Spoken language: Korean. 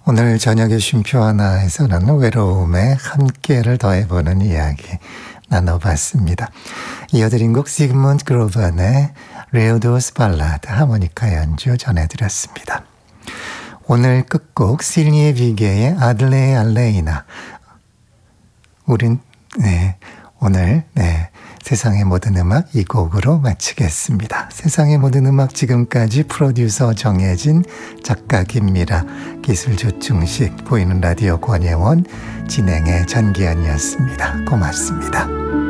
오늘 저녁에 쉼표 하나에서는 외로움에 함께를 더해보는 이야기 나눠봤습니다. 이어드린 곡 시그먼트 그로반의 레오도스 발라드 하모니카 연주 전해드렸습니다. 오늘 끝곡 실리에 비게의 아들레 알레이나. 우린 오늘 세상의 모든 음악 이 곡으로 마치겠습니다. 세상의 모든 음악 지금까지 프로듀서 정혜진, 작가 김미라, 기술 조충식, 보이는 라디오 권예원, 진행의 전기현이었습니다. 고맙습니다.